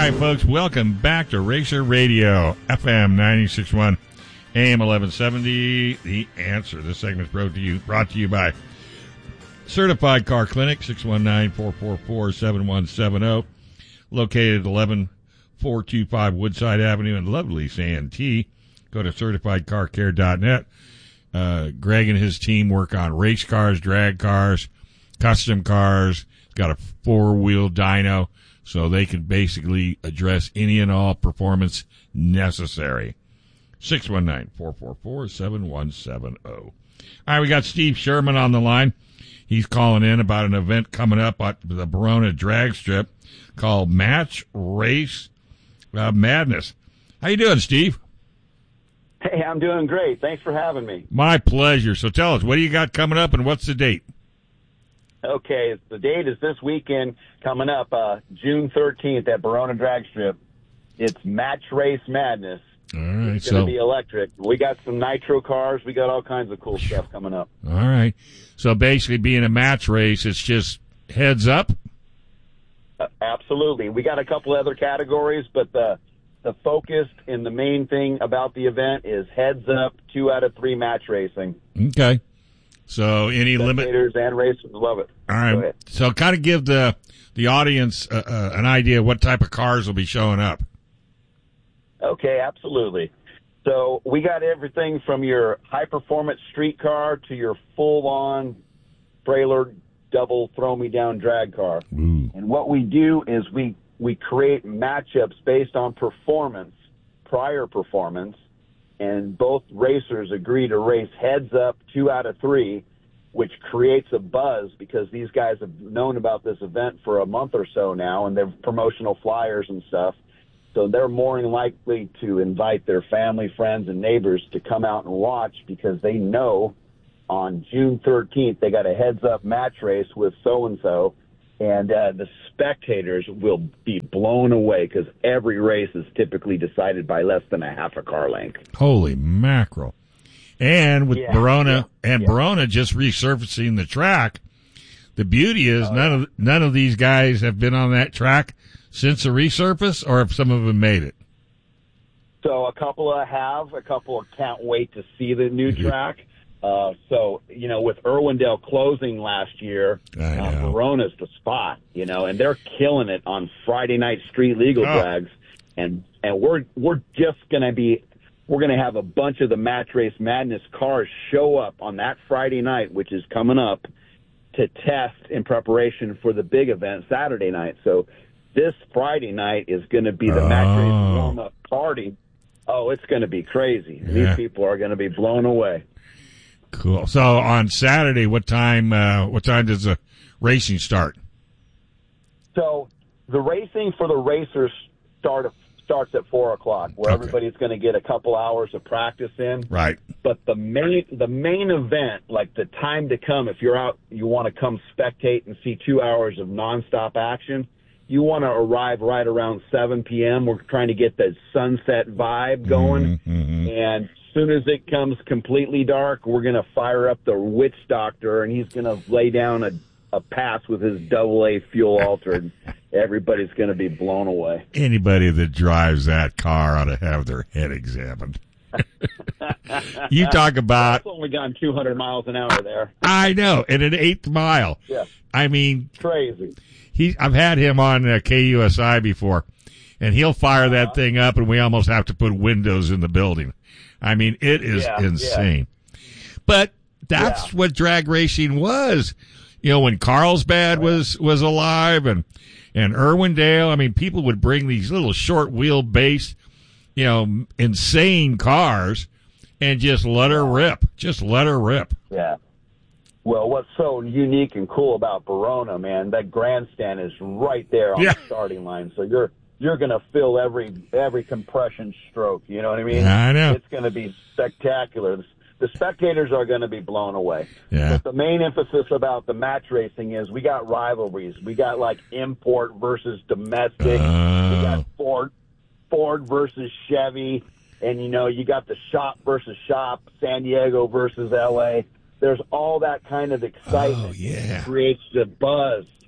right, folks, welcome back to Racer Radio, FM 96.1, AM 1170. The Answer. This segment is brought to you by Certified Car Clinic, 619-444-7170, located at 11425 Woodside Avenue in lovely Santee. Go to CertifiedCarCare.net. Greg and his team work on race cars, drag cars, custom cars. Got a four-wheel dyno, so they can basically address any and all performance necessary. 619-444-7170. All right, we got Steve Sherman on the line. He's calling in about an event coming up at the Barona Drag Strip called Match Race Madness. How you doing, Steve? Hey, I'm doing great. Thanks for having me. My pleasure. So tell us, what do you got coming up and what's the date? Okay, the date is this weekend coming up, June 13th at Barona Drag Strip. It's Match Race Madness. All right, it's going to be electric. We got some nitro cars. We got all kinds of cool stuff coming up. All right. So basically being a match race, it's just heads up? Absolutely. We got a couple other categories, but the focus and the main thing about the event is heads up, 2 out of 3 match racing. Okay. So any limit? Spectators and racers love it. All right. So kind of give the audience an idea of what type of cars will be showing up. Okay, absolutely. So we got everything from your high-performance street car to your full-on trailer double throw-me-down drag car. Ooh. And what we do is we create matchups based on prior performance, and both racers agree to race heads up 2 out of 3, which creates a buzz because these guys have known about this event for a month or so now, and they're promotional flyers and stuff. So they're more than likely to invite their family, friends, and neighbors to come out and watch because they know on June 13th they got a heads-up match race with so-and-so, and the spectators will be blown away because every race is typically decided by less than a half a car length. Holy mackerel. And with Barona just resurfacing the track, the beauty is none of these guys have been on that track since the resurface, or have some of them made it? So a couple can't wait to see the new track. So, with Irwindale closing last year, Barona's the spot, and they're killing it on Friday night street legal drags. And we're just going to have a bunch of the Match Race Madness cars show up on that Friday night, which is coming up, to test in preparation for the big event Saturday night. So this Friday night is going to be the Match Race warm-up party. Oh, it's going to be crazy. Yeah. These people are going to be blown away. Cool. So on Saturday, what time does the racing start? So the racing for the racers starts at 4:00, where everybody's going to get a couple hours of practice in. Right. But the main event, like the time to come, if you're out, you want to come spectate and see 2 hours of nonstop action. You want to arrive right around 7 p.m. We're trying to get the sunset vibe going, and as soon as it comes completely dark, we're going to fire up the witch doctor, and he's going to lay down a pass with his AA fuel altered. Everybody's going to be blown away. Anybody that drives that car ought to have their head examined. You talk about... It's only gone 200 miles an hour there. I know, at an 8th mile. Yeah. I mean... Crazy. I've had him on KUSI before, and he'll fire that thing up, and we almost have to put windows in the building. I mean, it is insane. Yeah. But that's what drag racing was. When Carlsbad was alive and Irwindale, I mean, people would bring these little short wheelbase, insane cars and just let her rip. Just let her rip. Yeah. Well, what's so unique and cool about Barona, man, that grandstand is right there on the starting line. So you're going to feel every compression stroke, you know what I mean? I know. It's going to be spectacular. The spectators are going to be blown away. Yeah. But the main emphasis about the match racing is we got rivalries. We got like import versus domestic. We got Ford versus Chevy. And, you got the shop versus shop, San Diego versus L.A. There's all that kind of excitement. Oh, yeah. It creates the buzz.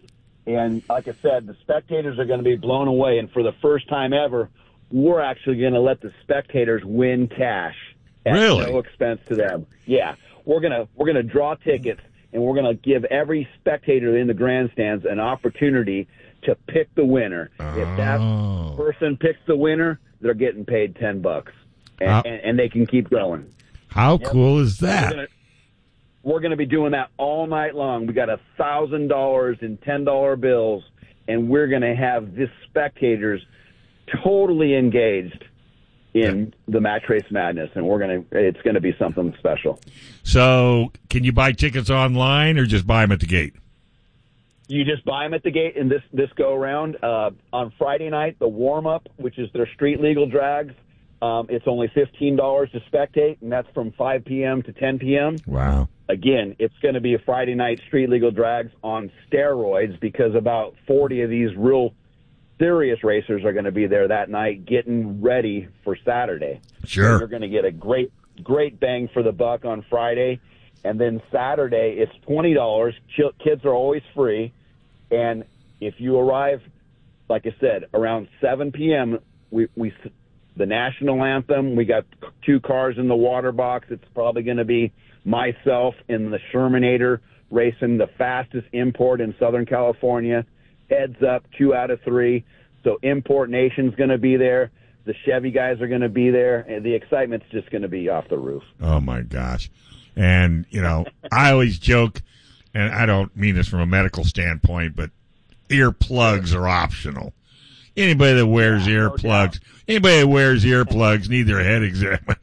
And like I said, the spectators are going to be blown away. And for the first time ever, we're actually going to let the spectators win cash at no expense to them. Yeah, we're gonna draw tickets, and we're gonna give every spectator in the grandstands an opportunity to pick the winner. If that person picks the winner, they're getting paid $10, and they can keep going. How cool is that? We're going to be doing that all night long. We got $1,000 in $10 bills, and we're going to have the spectators totally engaged in the Match Race Madness, and it's going to be something special. So, can you buy tickets online or just buy them at the gate? You just buy them at the gate in this go around. On Friday night, the warm up, which is their street legal drags, it's only $15 to spectate, and that's from 5 p.m. to 10 p.m. Wow. Again, it's going to be a Friday night street legal drags on steroids, because about 40 of these real serious racers are going to be there that night getting ready for Saturday. Sure. So you're going to get a great bang for the buck on Friday. And then Saturday, it's $20. Kids are always free. And if you arrive, like I said, around 7 p.m., we the national anthem, we got 2 cars in the water box. It's probably going to be myself in the Shermanator racing the fastest import in Southern California. Heads up, 2 out of 3. So Import Nation's going to be there. The Chevy guys are going to be there. And the excitement's just going to be off the roof. Oh, my gosh. And, I always joke, and I don't mean this from a medical standpoint, but earplugs are optional. Anybody that wears earplugs need their head examined.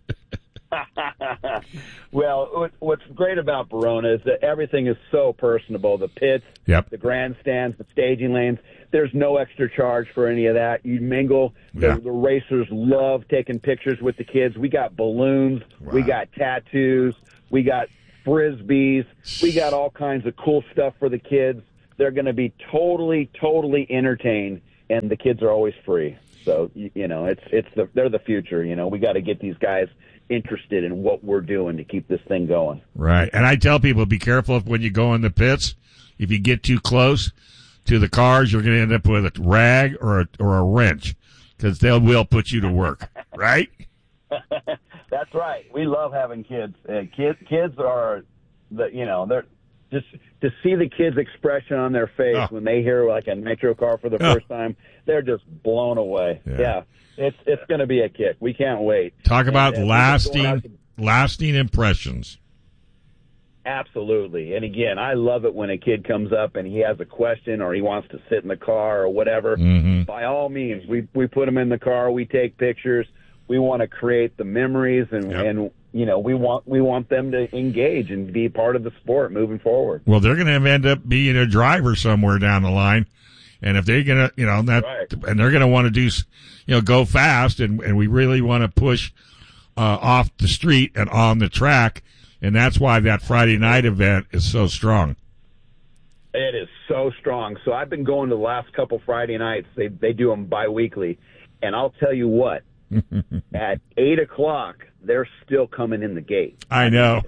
Well, what's great about Barona is that everything is so personable. The pits, the grandstands, the staging lanes, there's no extra charge for any of that. You mingle. The racers love taking pictures with the kids. We got balloons. Wow. We got tattoos. We got Frisbees. We got all kinds of cool stuff for the kids. They're going to be totally, totally entertained, and the kids are always free. So, they're the future. We got to get these guys interested in what we're doing to keep this thing going. Right. And I tell people, be careful when you go in the pits. If you get too close to the cars, you're going to end up with a rag or a wrench, because they will put you to work. Right? That's right. We love having kids. Kids are they're just to see the kids' expression on their face when they hear like a nitro car for the first time, they're just blown away. Yeah. It's going to be a kick. We can't wait. Talk about lasting impressions. Absolutely. And again, I love it when a kid comes up and he has a question or he wants to sit in the car or whatever. Mm-hmm. By all means, we put him in the car. We take pictures. We want to create the memories, and we want them to engage and be part of the sport moving forward. Well, they're going to end up being a driver somewhere down the line. And if they're going to, and they're going to want to do, go fast, and we really want to push off the street and on the track, and that's why that Friday night event is so strong. It is so strong. So I've been going to the last couple Friday nights. They do them biweekly, and I'll tell you what, at 8 o'clock, they're still coming in the gate. I know.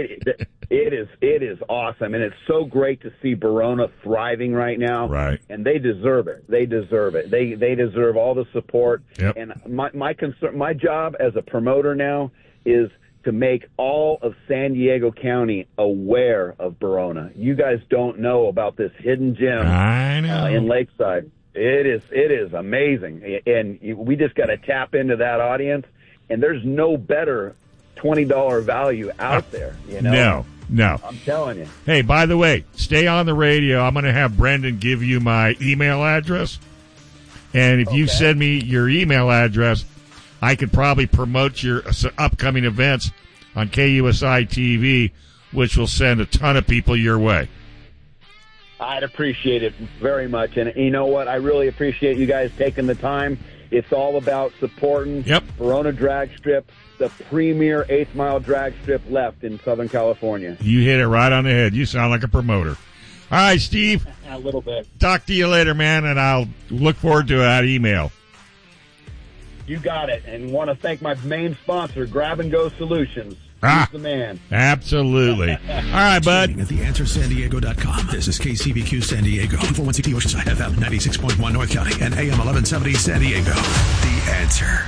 It is awesome, and it's so great to see Barona thriving right now. Right. And they deserve it. They deserve it. They deserve all the support. Yep. And my job as a promoter now is to make all of San Diego County aware of Barona. You guys don't know about this hidden gem I know. In Lakeside. It is amazing, and we just got to tap into that audience. And there's no better $20 value out there. No. I'm telling you. Hey, by the way, stay on the radio. I'm going to have Brendan give you my email address. And if you send me your email address, I could probably promote your upcoming events on KUSI TV, which will send a ton of people your way. I'd appreciate it very much. And you know what? I really appreciate you guys taking the time. It's all about supporting Barona Drag Strip, the premier 8th Mile drag strip left in Southern California. You hit it right on the head. You sound like a promoter. All right, Steve. A little bit. Talk to you later, man, and I'll look forward to that email. You got it. And want to thank my main sponsor, Grab and Go Solutions. He's the man. Absolutely. All right, bud. At theanswersandiego.com. This is KCBQ San Diego, 441 Oceanside FM, 96.1 North County, and AM 1170 San Diego. The Answer.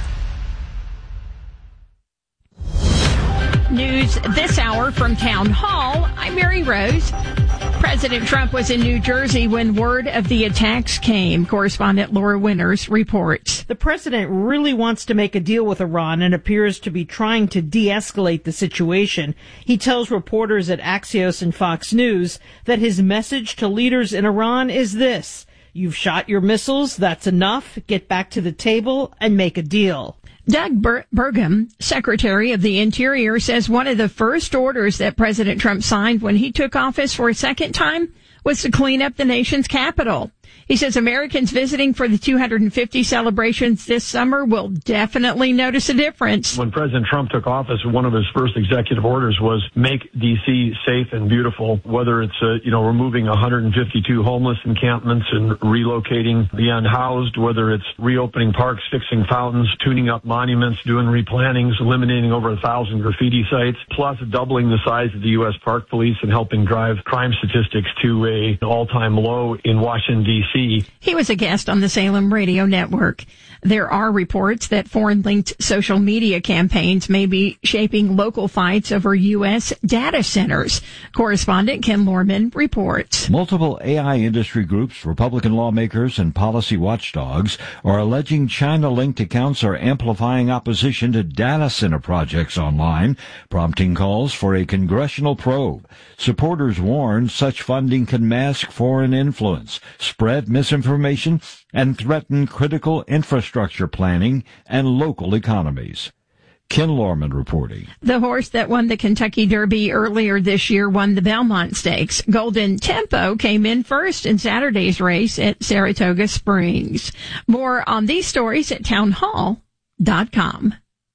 News this hour from Town Hall. I'm Mary Rose. President Trump was in New Jersey when word of the attacks came. Correspondent Laura Winters reports. The president really wants to make a deal with Iran and appears to be trying to de-escalate the situation. He tells reporters at Axios and Fox News that his message to leaders in Iran is this: you've shot your missiles, that's enough, get back to the table and make a deal. Doug Burgum, Secretary of the Interior, says one of the first orders that President Trump signed when he took office for a second time was to clean up the nation's capital. He says Americans visiting for the 250 celebrations this summer will definitely notice a difference. When President Trump took office, one of his first executive orders was make D.C. safe and beautiful, whether it's, removing 152 homeless encampments and relocating the unhoused, whether it's reopening parks, fixing fountains, tuning up monuments, doing replantings, eliminating over 1,000 graffiti sites, plus doubling the size of the U.S. Park Police and helping drive crime statistics to an all-time low in Washington, D.C. He was a guest on the Salem Radio Network. There are reports that foreign-linked social media campaigns may be shaping local fights over U.S. data centers. Correspondent Ken Lorman reports. Multiple AI industry groups, Republican lawmakers, and policy watchdogs are alleging China-linked accounts are amplifying opposition to data center projects online, prompting calls for a congressional probe. Supporters warn such funding can mask foreign influence, spread misinformation, and threaten critical infrastructure planning and local economies. Ken Lorman reporting. The horse that won the Kentucky Derby earlier this year won the Belmont Stakes. Golden Tempo came in first in Saturday's race at Saratoga Springs. More on these stories at townhall.com.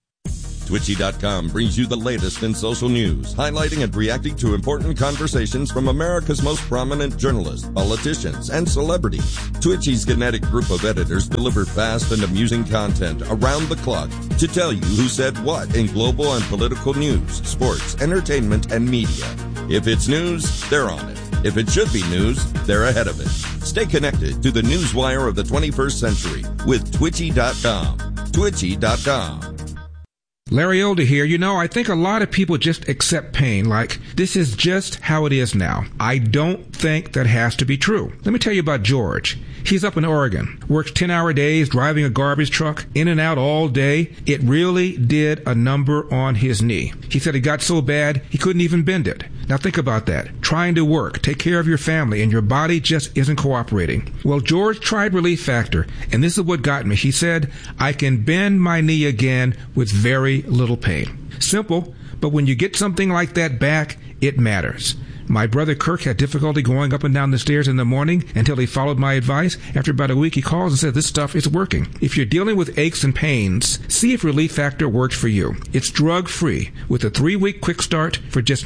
Twitchy.com brings you the latest in social news, highlighting and reacting to important conversations from America's most prominent journalists, politicians, and celebrities. Twitchy's kinetic group of editors deliver fast and amusing content around the clock to tell you who said what in global and political news, sports, entertainment, and media. If it's news, they're on it. If it should be news, they're ahead of it. Stay connected to the newswire of the 21st century with Twitchy.com. Twitchy.com. Larry Older here. I think a lot of people just accept pain like this is just how it is now. I don't think that has to be true. Let me tell you about George. He's up in Oregon, works 10-hour days, driving a garbage truck, in and out all day. It really did a number on his knee. He said it got so bad, he couldn't even bend it. Now think about that. Trying to work, take care of your family, and your body just isn't cooperating. Well, George tried Relief Factor, and this is what got me. He said, I can bend my knee again with very little pain. Simple, but when you get something like that back, it matters. My brother Kirk had difficulty going up and down the stairs in the morning until he followed my advice. After about a week, he calls and says, this stuff is working. If you're dealing with aches and pains, see if Relief Factor works for you. It's drug-free with a 3-week quick start for just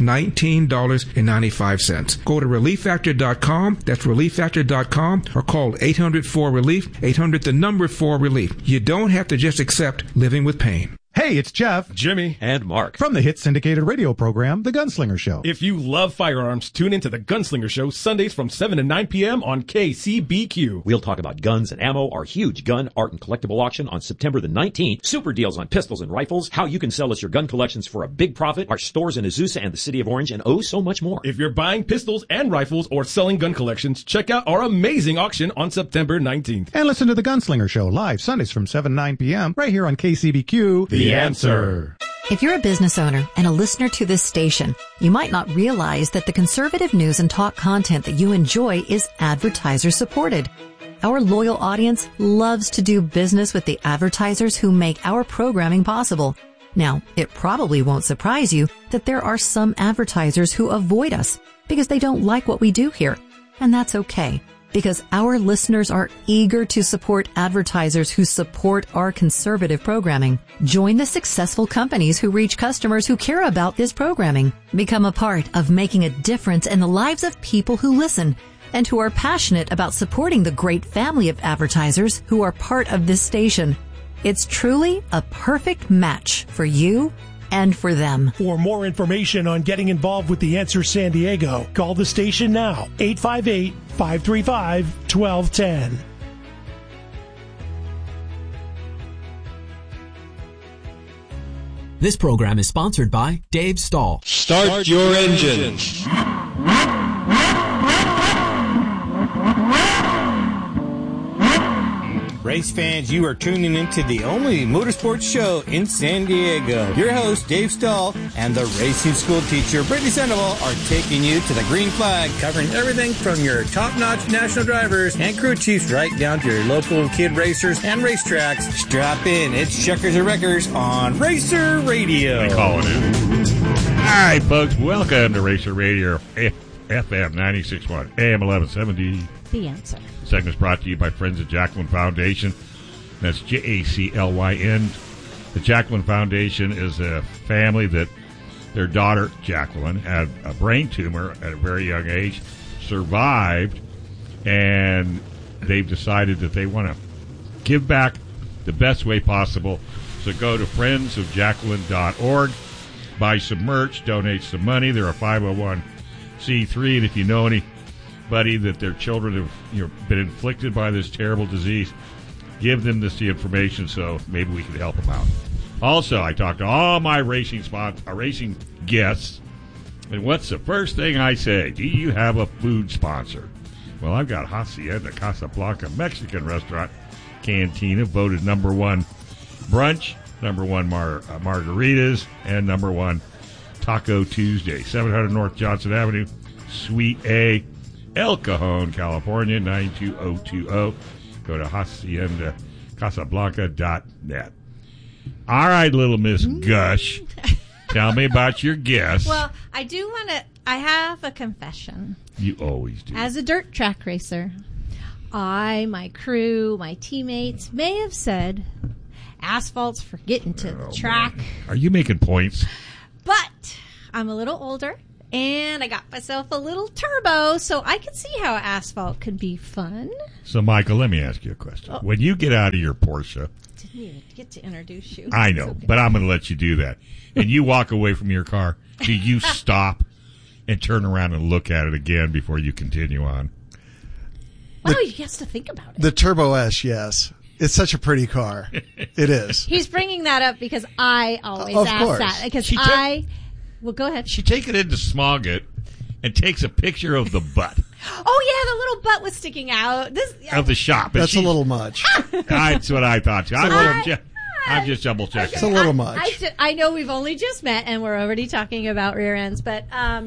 $19.95. Go to ReliefFactor.com. That's ReliefFactor.com, or call 800-4RELIEF, 800-4RELIEF. You don't have to just accept living with pain. Hey, it's Jeff, Jimmy, and Mark from the hit syndicated radio program, The Gunslinger Show. If you love firearms, tune into The Gunslinger Show Sundays from 7 to 9 p.m. on KCBQ. We'll talk about guns and ammo, our huge gun, art, and collectible auction on September the 19th, super deals on pistols and rifles, how you can sell us your gun collections for a big profit, our stores in Azusa and the City of Orange, and oh, so much more. If you're buying pistols and rifles or selling gun collections, check out our amazing auction on September 19th. And listen to The Gunslinger Show live Sundays from 7 to 9 p.m. right here on KCBQ. The Answer. If you're a business owner and a listener to this station, you might not realize that the conservative news and talk content that you enjoy is advertiser supported. Our loyal audience loves to do business with the advertisers who make our programming possible. Now, it probably won't surprise you that there are some advertisers who avoid us because they don't like what we do here. And that's okay, because our listeners are eager to support advertisers who support our conservative programming. Join the successful companies who reach customers who care about this programming. Become a part of making a difference in the lives of people who listen and who are passionate about supporting the great family of advertisers who are part of this station. It's truly a perfect match for you and for them. For more information on getting involved with The Answer San Diego, call the station now, 858-535-1210. This program is sponsored by Dave Stahl. Start your engine. Race fans, you are tuning into the only motorsports show in San Diego. Your host, Dave Stahl, and the racing school teacher, Brittany Sandoval, are taking you to the green flag, covering everything from your top-notch national drivers and crew chiefs right down to your local kid racers and racetracks. Strap in. It's Checkers and Wreckers on Racer Radio. They call it in. All right, folks, welcome to Racer Radio, FM 96.1, AM 1170. The Answer. Segment's brought to you by Friends of Jacqueline Foundation. That's Jaclyn. The Jacqueline Foundation is a family that their daughter, Jacqueline, had a brain tumor at a very young age, survived, and they've decided that they want to give back the best way possible. So go to friendsofjacqueline.org, buy some merch, donate some money. They're a 501c3, and if you know anybody that their children have been inflicted by this terrible disease, give them the information so maybe we can help them out. Also, I talked to all my racing guests, and what's the first thing I say? Do you have a food sponsor? Well, I've got Hacienda Casablanca Mexican Restaurant Cantina, voted number one brunch, number one margaritas, and number one Taco Tuesday. 700 North Johnson Avenue, Suite A, El Cajon, California, 92020. Go to HaciendaCasablanca.net. All right, little Miss Gush, tell me about your guest. Well, I do want to, I have a confession. You always do. As a dirt track racer, my crew, my teammates may have said, asphalt's for getting to the track. Man. Are you making points? But I'm a little older. And I got myself a little turbo, so I could see how asphalt could be fun. So, Michael, let me ask you a question. Oh. When you get out of your Porsche... Didn't even get to introduce you. I know, okay. But I'm going to let you do that. And you walk away from your car, do you stop and turn around and look at it again before you continue on? Oh, you have to think about it. The Turbo S, yes. It's such a pretty car. It is. He's bringing that up because I always ask that. Because well, go ahead. She take it into Smoggett and takes a picture of the butt. Oh, yeah, the little butt was sticking out. Of the shop. That's a little much. That's what I thought. I'm just double checking. It's a little much. I know we've only just met and we're already talking about rear ends, but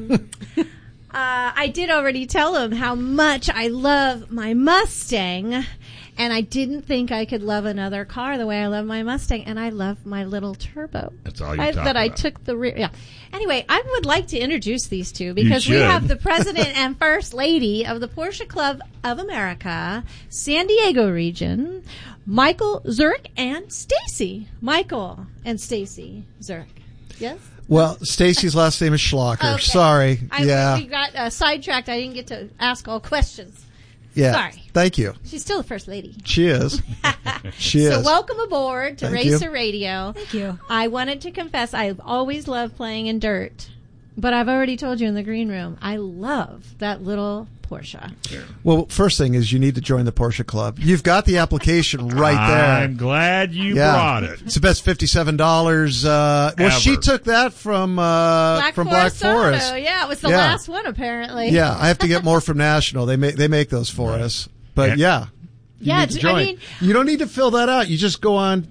I did already tell him how much I love my Mustang. And I didn't think I could love another car the way I love my Mustang, and I love my little turbo. That's all you talk about. I took the rear. Yeah. Anyway, I would like to introduce these two because we have the president and first lady of the Porsche Club of America, San Diego region, Michael Zurich and Stacy. Michael and Stacy Zurich. Yes? Well, Stacy's last name is Schlocker. Okay. Sorry. We got sidetracked. I didn't get to ask all questions. Yeah. Sorry. Thank you. She's still the first lady. She is. She is. So welcome aboard to Racer Radio. Thank you. I wanted to confess I've always loved playing in dirt, but I've already told you in the green room, I love that little Porsche. Well, first thing is you need to join the Porsche Club. You've got the application right there. I'm glad you brought it. It's the best $57. Well, she took that from Black Forest. Yeah, it was the last one apparently. Yeah, I have to get more from National. They make those for us. But you need to join. I mean, you don't need to fill that out. You just go on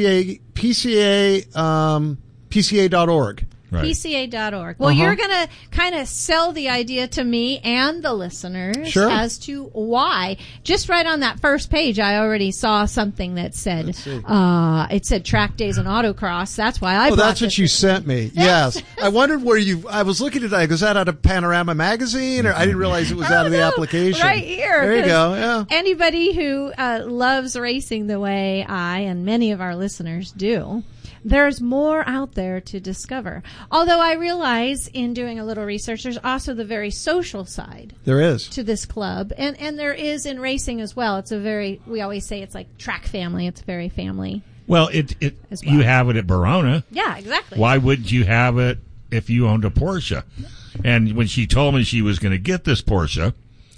PCA.org. Right. PCA.org. Well, you're going to kind of sell the idea to me and the listeners as to why. Just right on that first page, I already saw something that said, it said track days and autocross. That's why I bought that's what you sent me. Yes. I wondered where I was looking at it. Was that out of Panorama Magazine? Or I didn't realize it was out of the application. Right here. There you go. Yeah. Anybody who loves racing the way I and many of our listeners do, there's more out there to discover. Although I realize in doing a little research, there's also the very social side. There is. To this club. And there is in racing as well. It's we always say it's like track family. It's very family Well, you have it at Verona. Yeah, exactly. Why wouldn't you have it if you owned a Porsche? And when she told me she was going to get this Porsche,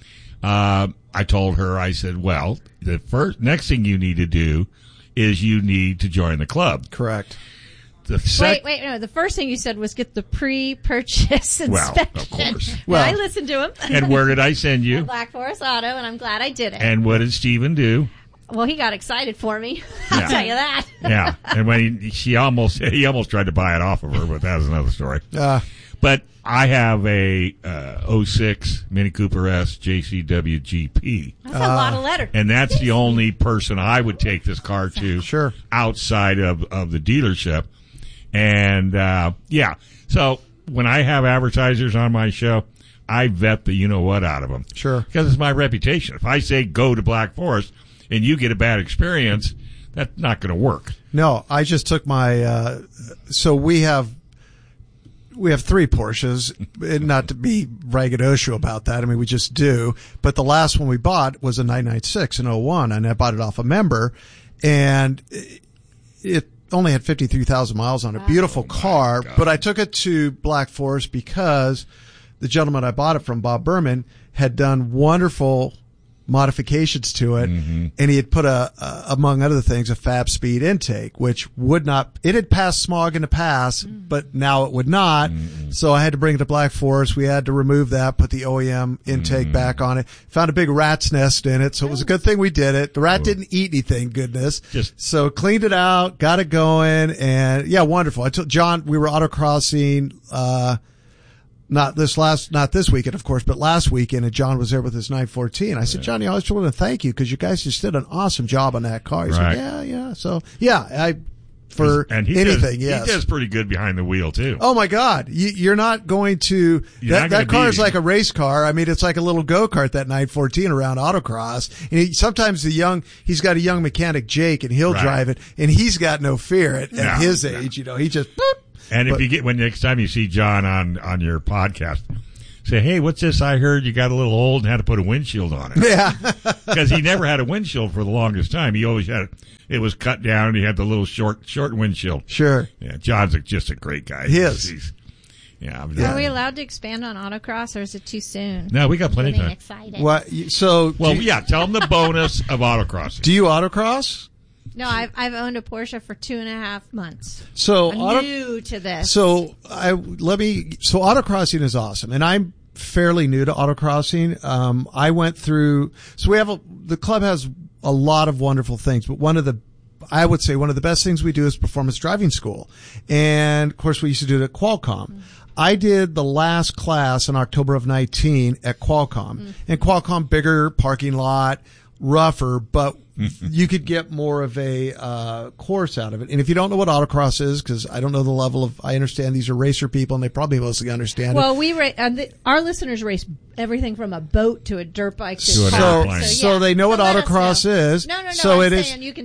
I told her, I said, well, the next thing you need to do is you need to join the club. Correct. Wait, no. The first thing you said was get the pre-purchase inspection. Well, of course. Well, I listened to him. And where did I send you? Black Forest Auto, and I'm glad I did it. And what did Steven do? Well, he got excited for me. I'll tell you that. Yeah. And when he almost tried to buy it off of her, but that's another story. But I have a 06 Mini Cooper S JCW GP. That's a lot of letters. And that's the only person I would take this car to outside of the dealership. And, so when I have advertisers on my show, I vet the you-know-what out of them. Sure. Because it's my reputation. If I say go to Black Forest and you get a bad experience, that's not going to work. No, I just took my, so we have 3 Porsches, and not to be braggadocio about that. I mean, we just do. But the last one we bought was a 996 in 01, and I bought it off a member, and it only had 53,000 miles on it. Beautiful car, but I took it to Black Forest because the gentleman I bought it from, Bob Berman, had done wonderful modifications to it, and he had put among other things, a Fab Speed intake, which it had passed smog in the past, but now it would not. So I had to bring it to Black Forest. We had to remove that, put the OEM intake back on it. Found a big rat's nest in it, so it was a good thing we did it. The rat didn't eat anything, goodness. So cleaned it out, got it going, and yeah, wonderful. I took John, we were autocrossing, not this weekend, of course, but last weekend, and John was there with his 914. I said, Johnny, I just want to thank you because you guys just did an awesome job on that car. He said, yeah. So, yeah, he does pretty good behind the wheel, too. Oh, my God. You're not going to, that car is like a race car. I mean, it's like a little go-kart, that 914 around autocross. And sometimes he's got a young mechanic, Jake, and he'll drive it, and he's got no fear at his age. You know, he just, And if next time you see John on your podcast, say, hey, what's this? I heard you got a little old and had to put a windshield on it. Yeah. Because he never had a windshield for the longest time. He always had it was cut down and he had the little short windshield. Sure. Yeah. John's just a great guy. He is. Are we allowed to expand on autocross, or is it too soon? No, we got plenty of time. Excited. Tell them the bonus of autocross. Do you autocross? No, I've owned a Porsche for 2.5 months. So I'm new to this. So autocrossing is awesome, and I'm fairly new to autocrossing. I went through. So the club has a lot of wonderful things, but I would say one of the best things we do is performance driving school, and of course we used to do it at Qualcomm. I did the last class in October of 19 at Qualcomm, and Qualcomm, bigger parking lot, rougher, but you could get more of a course out of it. And if you don't know what autocross is, because I don't know the level of, I understand these are racer people, and they probably mostly understand it. Our listeners race everything from a boat to a dirt bike to a car. So they know what autocross is. No. So it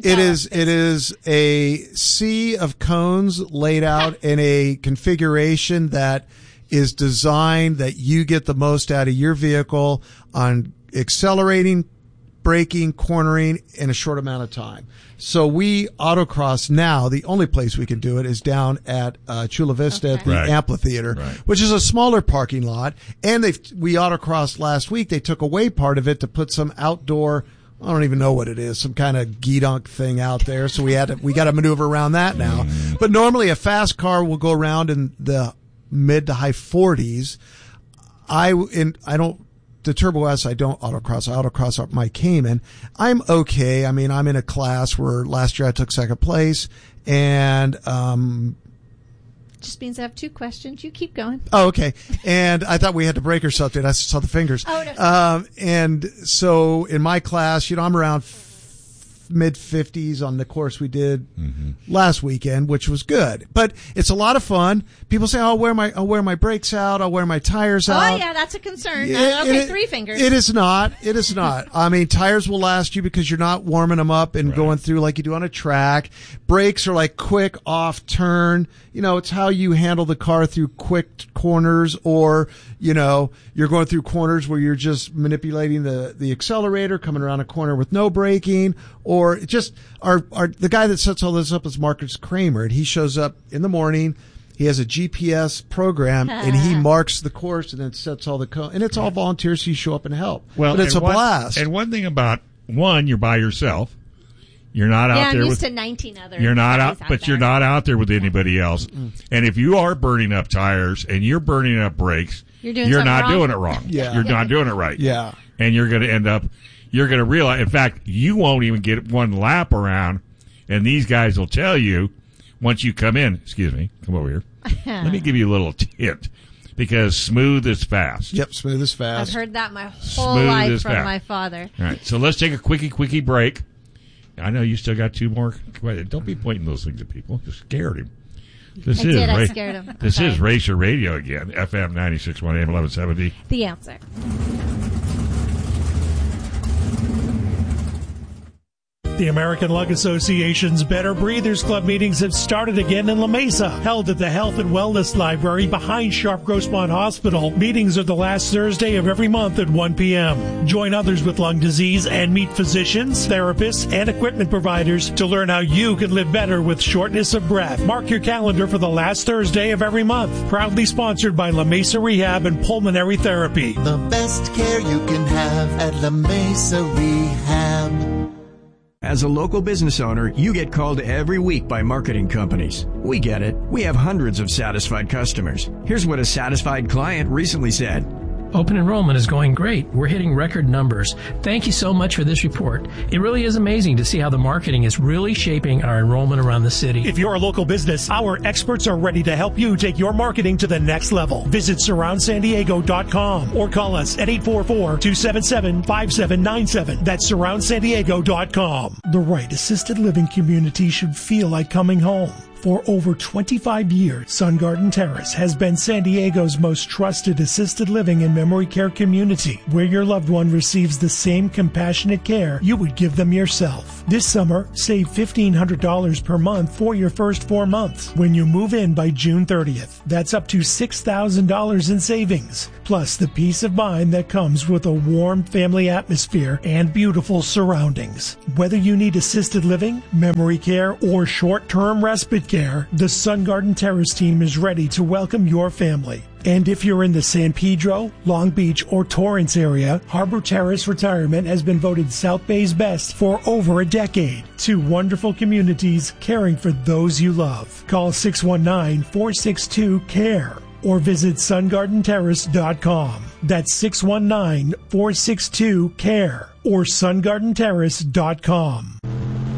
is a sea of cones laid out in a configuration that is designed that you get the most out of your vehicle on accelerating, braking, cornering in a short amount of time. So we autocross now. The only place we can do it is down at Chula Vista at the amphitheater, which is a smaller parking lot. And we autocrossed last week. They took away part of it to put some outdoor, I don't even know what it is, some kind of gidunk thing out there. So we got to maneuver around that now. But normally a fast car will go around in the mid to high 40s. The Turbo S, I don't autocross. I autocross my Cayman. I'm okay. I mean, I'm in a class where last year I took second place, and just means I have 2 questions. You keep going. Oh, okay. And I thought we had to break or something. I saw the fingers. Oh, no. And so in my class, I'm around mid-50s on the course we did last weekend, which was good. But it's a lot of fun. People say, I'll wear my brakes out, I'll wear my tires out. Oh, yeah, that's a concern. Okay, 3 fingers. It is not. I mean, tires will last you because you're not warming them up and going through like you do on a track. Brakes are like quick off turn. It's how you handle the car through quick corners, or, you're going through corners where you're just manipulating the accelerator, coming around a corner with no braking, Or just the guy that sets all this up is Marcus Kramer, and he shows up in the morning. He has a GPS program, and he marks the course and then sets all the and it's all volunteers, so you show up and help. Well, but it's a blast. And one thing about you're by yourself. You're not out there. I'm with used to 19 others. You're not out, but you're not out there with anybody else. And if you are burning up tires and you're burning up brakes, you're not doing it wrong. Yeah. You're not doing it right. Yeah. And you're going to end up. You're going to realize. In fact, you won't even get one lap around, and these guys will tell you once you come in. Excuse me, come over here. Let me give you a little hint. Because smooth is fast. Yep, smooth is fast. I've heard that my whole life from my father. All right, so let's take a quickie break. I know you still got two more. Don't be pointing those things at people. You scared him. I scared him. This is Racer Radio again. FM 96.1 AM 1170. The Answer. The American Lung Association's Better Breathers Club meetings have started again in La Mesa, held at the Health and Wellness Library behind Sharp Grossmont Hospital. Meetings are the last Thursday of every month at 1 p.m. Join others with lung disease and meet physicians, therapists, and equipment providers to learn how you can live better with shortness of breath. Mark your calendar for the last Thursday of every month. Proudly sponsored by La Mesa Rehab and Pulmonary Therapy. The best care you can have at La Mesa Rehab. As a local business owner, you get called every week by marketing companies. We get it. We have hundreds of satisfied customers. Here's what a satisfied client recently said. Open enrollment is going great. We're hitting record numbers. Thank you so much for this report. It really is amazing to see how the marketing is really shaping our enrollment around the city. If you're a local business, our experts are ready to help you take your marketing to the next level. Visit surroundsandiego.com or call us at 844-277-5797. That's surroundsandiego.com. The right assisted living community should feel like coming home. For over 25 years, Sun Garden Terrace has been San Diego's most trusted assisted living and memory care community, where your loved one receives the same compassionate care you would give them yourself. This summer, save $1,500 per month for your first 4 months when you move in by June 30th. That's up to $6,000 in savings, plus the peace of mind that comes with a warm family atmosphere and beautiful surroundings. Whether you need assisted living, memory care, or short-term respite care, the Sun Garden Terrace team is ready to welcome your family. And if you're in the San Pedro, Long Beach, or Torrance area, Harbor Terrace Retirement has been voted South Bay's best for over a decade. 2 wonderful communities caring for those you love. Call 619-462-CARE or visit sungardenterrace.com. That's 619-462-CARE or sungardenterrace.com.